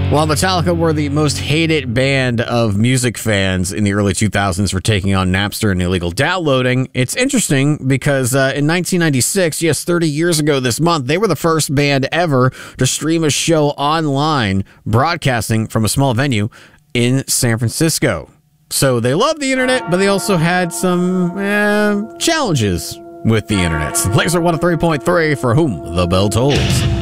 While Metallica were the most hated band of music fans in the early 2000s for taking on Napster and illegal downloading, it's interesting because in 1996, yes, 30 years ago this month, they were the first band ever to stream a show online, broadcasting from a small venue in San Francisco. So they loved the internet, but they also had some challenges with the internet. So Laser 103.3 for Whom the Bell Tolls.